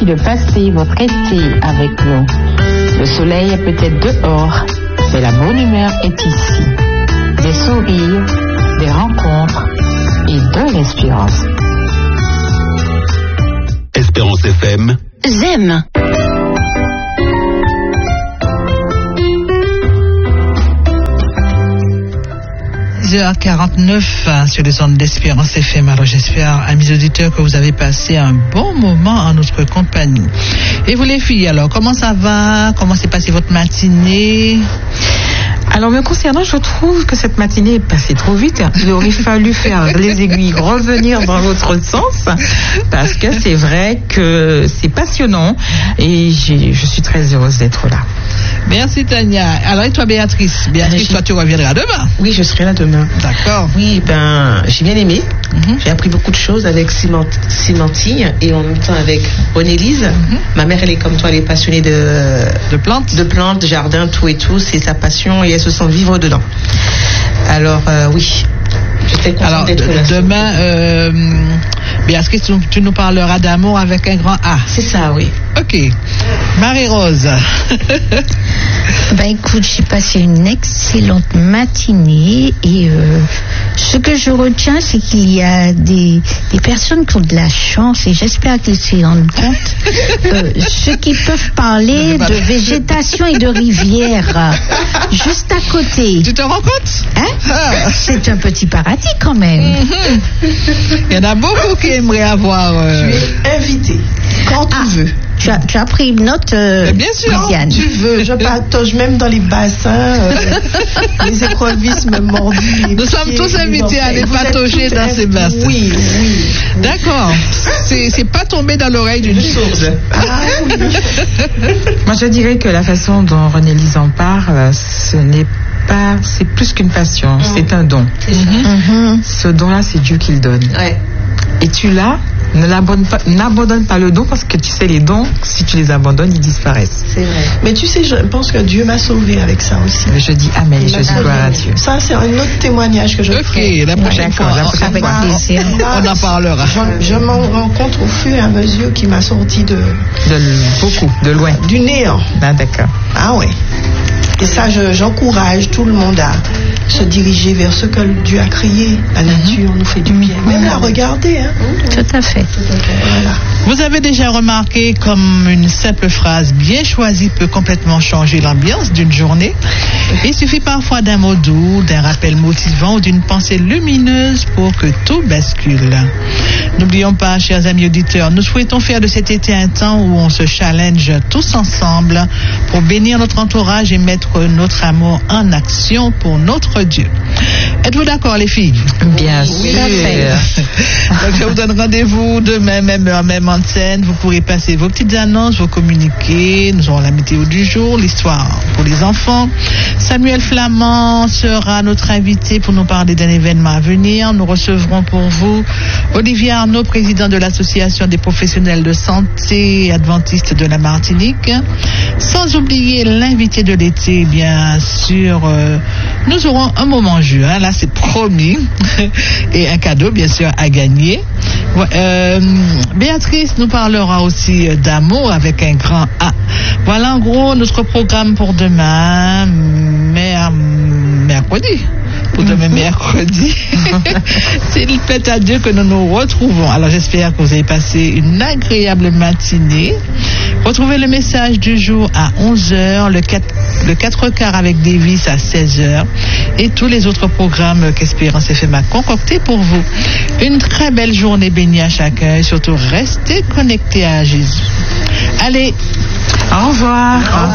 aussi de passer votre été avec nous. Le soleil est peut-être dehors, mais la bonne humeur est ici. Des sourires, des rencontres et de l'espérance. Espérance FM. J'aime. 10h49 sur les ondes d'Espérance FM. Alors j'espère, amis auditeurs, que vous avez passé un bon moment en notre compagnie. Et vous les filles, alors comment ça va? Comment s'est passée votre matinée? Alors, me concernant, je trouve que cette matinée est passée trop vite. Il aurait fallu faire les aiguilles revenir dans l'autre sens, parce que c'est vrai que c'est passionnant et je suis très heureuse d'être là. Merci Tania. Alors et toi Béatrice? Béatrice, toi tu reviendras demain? Oui, je serai là demain. D'accord. Oui, j'ai bien aimé. J'ai appris beaucoup de choses avec Clémentine et en même temps avec Bonne-Élise. Ma mère, elle est comme toi, elle est passionnée de plantes, de jardin, tout et tout. C'est sa passion et elle se sent vivre dedans. Alors oui, j'étais contente d'être là. Demain, Béatrice, tu nous parleras d'amour avec un grand A. C'est ça, oui. Ok. Marie-Rose. Écoute, j'ai passé une excellente matinée et ce que je retiens, c'est qu'il y a des personnes qui ont de la chance et j'espère qu'ils se rendent compte, ceux qui peuvent parler de végétation et de rivière juste à côté. Tu te rends compte? Hein? C'est un petit paradis quand même. Il y en a beaucoup qui aimeraient avoir... Tu es invité quand tu veux. Tu as pris une note, bien sûr. Christiane. Tu veux, je patauge même dans les bassins, les écrevisses me mordent. Nous sommes tous invités à aller patauger dans ces bassins. Oui. D'accord. C'est pas tombé dans l'oreille d'une sourde. Oui. Moi, je dirais que la façon dont René-Lise en parle, c'est plus qu'une passion, c'est un don. C'est ça. Ce don-là, c'est Dieu qui le donne. Ouais. Et tu l'as, n'abandonne pas le don, parce que tu sais, les dons, si tu les abandonnes, ils disparaissent. C'est vrai. Mais tu sais, je pense que Dieu m'a sauvée avec ça aussi. Mais je dis Amen, je dis gloire à Dieu. Ça, c'est un autre témoignage que je ferai. Ok, la prochaine fois, avec plaisir. on en parlera. Je m'en rends compte au fur et à mesure qu'il m'a sorti de loin. Du néant. Ah, d'accord. Ah ouais. Et ça, j'encourage tout le monde à se diriger vers ce que Dieu a créé. La nature nous fait du bien. Même la regarder. Hein. Tout à fait. Voilà. Vous avez déjà remarqué comme une simple phrase bien choisie peut complètement changer l'ambiance d'une journée. Il suffit parfois d'un mot doux, d'un rappel motivant ou d'une pensée lumineuse pour que tout bascule. N'oublions pas, chers amis auditeurs, nous souhaitons faire de cet été un temps où on se challenge tous ensemble pour bénir notre entourage et mettre notre amour en action pour notre Dieu. Êtes-vous d'accord, les filles? Bien sûr. Donc, je vous donne rendez-vous demain, même heure, même antenne. Vous pourrez passer vos petites annonces, vos communiqués. Nous aurons la météo du jour, l'histoire pour les enfants. Samuel Flamand sera notre invité pour nous parler d'un événement à venir. Nous recevrons pour vous Olivier Arnaud, président de l'Association des professionnels de santé adventistes de la Martinique. Sans oublier l'invité de l'été, bien sûr. Nous aurons un moment jeu, hein, là c'est promis, et un cadeau bien sûr à gagner. Béatrice nous parlera aussi d'amour avec un grand A. Voilà en gros notre programme pour demain, mercredi. Pour demain mercredi. S'il plaît à Dieu que nous nous retrouvons. Alors j'espère que vous avez passé une agréable matinée. Retrouvez le message du jour à 11h, le 4 quarts avec Davis à 16h et tous les autres programmes qu'Espérance FM a concoctés pour vous. Une très belle journée bénie à chacun et surtout restez connectés à Jésus. Allez, au revoir.